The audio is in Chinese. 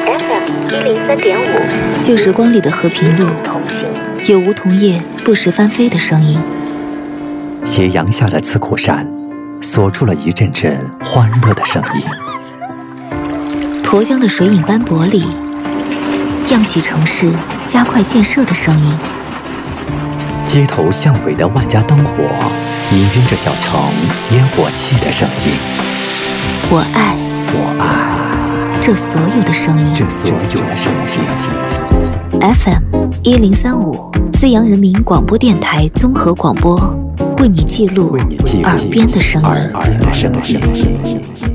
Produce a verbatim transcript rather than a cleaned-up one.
F M 一零三点五， 旧时光里的和平路，有梧桐叶不时翻飞的声音。 斜阳下的刺库山，锁出了一阵阵欢乐的声音。 沱江的水影斑驳里，漾起城市加快建设的声音。 街头巷尾的万家灯火，氤氲着小城烟火气的声音。 我爱， 我爱这所有的声音， 这所有的声音。 F M 一零三五，资阳人民广播电台综合广播，为你记录耳边的声音。 耳边的声音。